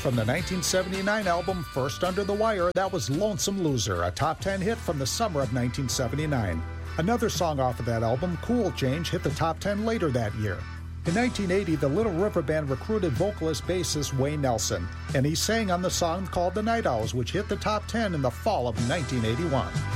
from the 1979 album First Under the Wire, that was Lonesome Loser, a top 10 hit from the summer of 1979. Another song off of that album, Cool Change, hit the top 10 later that year. In 1980, the Little River Band recruited vocalist-bassist Wayne Nelson, and he sang on the song called The Night Owls, which hit the top 10 in the fall of 1981.